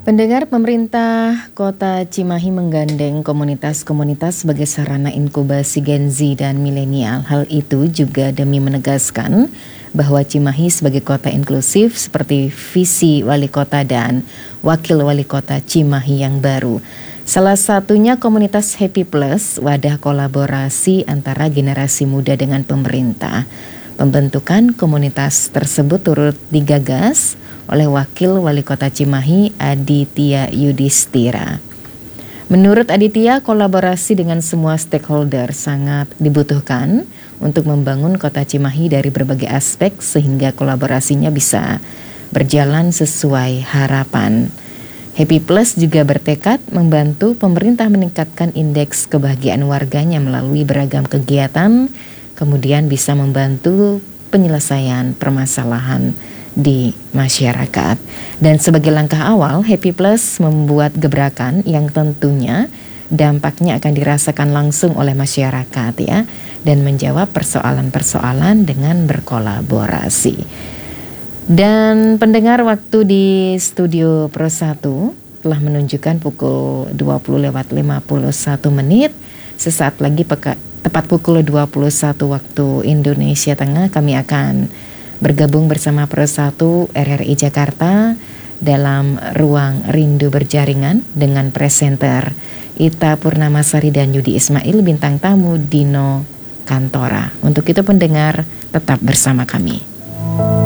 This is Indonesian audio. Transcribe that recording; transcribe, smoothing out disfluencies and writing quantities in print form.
Pendengar, pemerintah Kota Cimahi menggandeng komunitas-komunitas sebagai sarana inkubasi Gen Z dan milenial. Hal itu juga demi menegaskan bahwa Cimahi sebagai kota inklusif seperti visi wali kota dan wakil wali kota Cimahi yang baru. Salah satunya komunitas Happy Plus, wadah kolaborasi antara generasi muda dengan pemerintah. Pembentukan komunitas tersebut turut digagas oleh Wakil Wali Kota Cimahi Aditya Yudhistira. Menurut Aditya, kolaborasi dengan semua stakeholder sangat dibutuhkan untuk membangun Kota Cimahi dari berbagai aspek sehingga kolaborasinya bisa berjalan sesuai harapan. Happy Plus juga bertekad membantu pemerintah meningkatkan indeks kebahagiaan warganya melalui beragam kegiatan, kemudian bisa membantu penyelesaian permasalahan di masyarakat. Dan sebagai langkah awal, Happy Plus membuat gebrakan yang tentunya dampaknya akan dirasakan langsung oleh masyarakat ya, dan menjawab persoalan-persoalan dengan berkolaborasi. Dan pendengar, waktu di studio Pro 1 telah menunjukkan pukul 20:51. Sesaat lagi tepat pukul 21 waktu Indonesia Tengah kami akan bergabung bersama Pro 1 RRI Jakarta dalam Ruang Rindu Berjaringan dengan presenter Ita Purnamasari dan Yudi Ismail, bintang tamu Dino Kantora. Untuk itu pendengar tetap bersama kami.